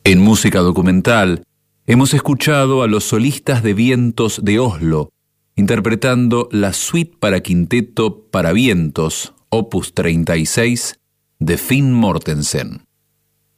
En música documental, hemos escuchado a los solistas de vientos de Oslo, interpretando la suite para quinteto para vientos, opus 36, de Finn Mortensen.